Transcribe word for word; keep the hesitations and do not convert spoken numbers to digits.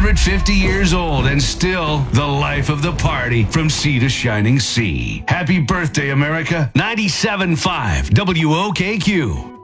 hundred fifty years old and still the life of the party from sea to shining sea. Happy birthday, America. ninety-seven point five W O K Q.